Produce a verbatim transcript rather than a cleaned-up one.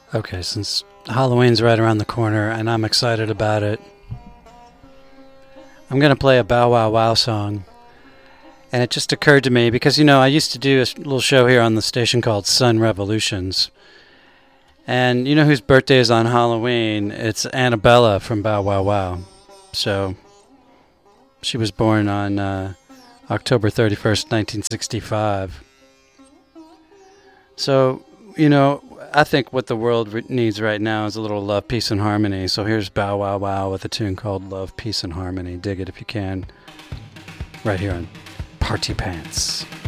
Okay, since Halloween's right around the corner and I'm excited about it, I'm going to play a Bow Wow Wow song. And it just occurred to me because, you know, I used to do a little show here on the station called Sun Revolutions. And you know whose birthday is on Halloween? It's Annabella from Bow Wow Wow. So she was born on uh, October thirty-first, nineteen sixty-five. So, you know, I think what the world re- needs right now is a little love, peace, and harmony. So here's Bow Wow Wow with a tune called Love, Peace, and Harmony. Dig it if you can. Right here on Party Pants.